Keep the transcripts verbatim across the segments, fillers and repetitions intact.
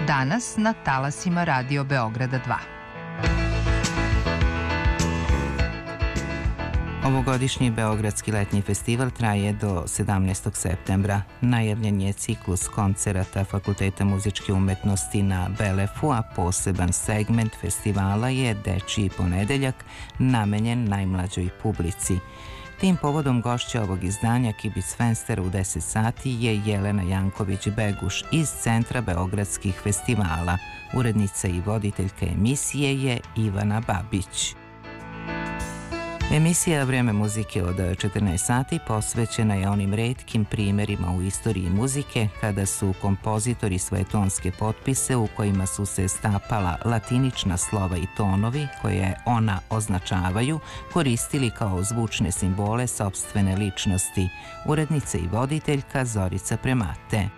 Danas na talasima Radio Beograda dva. Ovogodišnji Beogradski letnji festival traje do sedamnaestog septembra. Najavljen je ciklus koncerata Fakulteta muzičke umetnosti na Belefu, a poseban segment festivala je Dečiji ponedeljak, namenjen najmlađoj publici. Tim povodom gošća ovog izdanja Kibic Fenstera u deset sati je Jelena Janković-Beguš iz Centra beogradskih festivala. Urednica i voditeljka emisije je Ivana Babić. Emisija Vreme muzike od četrnaest sati posvećena je onim retkim primerima u istoriji muzike kada su kompozitori svoje tonske potpise u kojima su se stapala latinična slova i tonovi koje ona označavaju koristili kao zvučne simbole sopstvene ličnosti. Urednica i voditeljka Zorica Premate.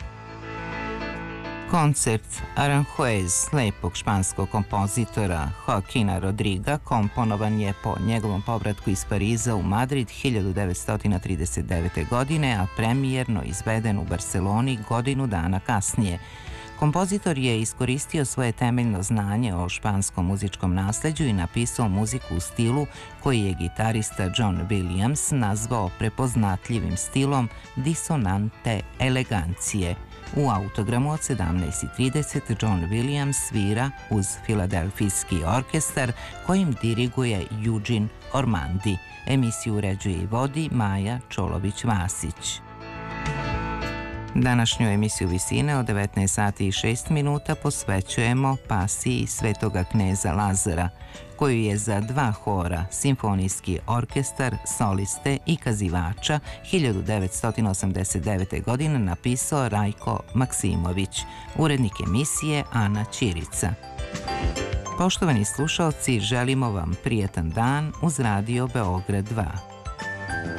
Koncert Aranjuez lepog španskog kompozitora Joaquina Rodriga komponovan je po njegovom povratku iz Pariza u Madrid hiljadu devetsto trideset devete. godine, a premijerno izveden u Barseloni godinu dana kasnije. Kompozitor je iskoristio svoje temeljno znanje o španskom muzičkom nasleđu i napisao muziku u stilu koji je gitarista John Williams nazvao prepoznatljivim stilom disonante elegancije. U autogramu od sedamnaest i trideset John Williams svira uz Filadelfijski orkestar kojim diriguje Eugene Ormandy. Emisiju uređuje i vodi Maja Čolović-Vasić. Današnju emisiju Visine od devetnaest sati i šest minuta posvećujemo pasiji Svetoga kneza Lazara, koju je za dva hora, simfonijski orkestar, soliste i kazivača hiljadu devetsto osamdeset devete. godine napisao Rajko Maksimović. Urednik emisije Ana Ćirica. Poštovani slušalci, želimo vam prijatan dan uz Radio Beograd dva.